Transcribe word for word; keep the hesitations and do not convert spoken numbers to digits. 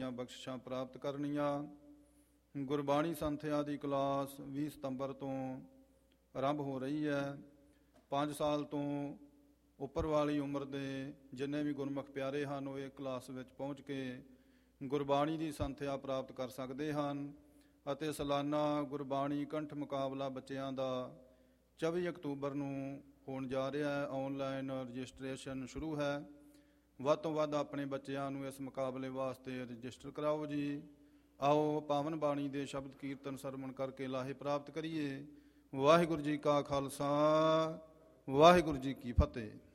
ਦੀਆਂ ਬਖਸ਼ਿਸ਼ਾਂ ਪ੍ਰਾਪਤ ਕਰਨੀਆਂ। ਗੁਰਬਾਣੀ ਸੰਥਿਆ ਦੀ ਕਲਾਸ ਵੀਹ ਸਤੰਬਰ ਤੋਂ ਆਰੰਭ ਹੋ ਰਹੀ ਹੈ। ਪੰਜ ਸਾਲ ਤੋਂ ਉੱਪਰ ਵਾਲੀ ਉਮਰ ਦੇ ਜਿੰਨੇ ਵੀ ਗੁਰਮੁਖ ਪਿਆਰੇ ਹਨ ਉਹ ਇਹ ਕਲਾਸ ਵਿੱਚ ਪਹੁੰਚ ਕੇ ਗੁਰਬਾਣੀ ਦੀ ਸੰਥਿਆ ਪ੍ਰਾਪਤ ਕਰ ਸਕਦੇ ਹਨ। ਅਤੇ ਸਾਲਾਨਾ ਗੁਰਬਾਣੀ ਕੰਠ ਮੁਕਾਬਲਾ ਬੱਚਿਆਂ ਦਾ ਚੌਵੀ ਅਕਤੂਬਰ ਨੂੰ ਹੋਣ ਜਾ ਰਿਹਾ ਹੈ। ਔਨਲਾਈਨ ਰਜਿਸਟ੍ਰੇਸ਼ਨ ਸ਼ੁਰੂ ਹੈ। ਵੱਧ ਤੋਂ ਵੱਧ ਆਪਣੇ ਬੱਚਿਆਂ ਨੂੰ ਇਸ ਮੁਕਾਬਲੇ ਵਾਸਤੇ ਰਜਿਸਟਰ ਕਰਾਓ ਜੀ। ਆਓ ਪਾਵਨ ਬਾਣੀ ਦੇ ਸ਼ਬਦ ਕੀਰਤਨ ਸਰਵਣ ਕਰਕੇ ਲਾਹੇ ਪ੍ਰਾਪਤ ਕਰੀਏ। ਵਾਹਿਗੁਰੂ ਜੀ ਕਾ ਖਾਲਸਾ, ਵਾਹਿਗੁਰੂ ਜੀ ਕੀ ਫਤਿਹ।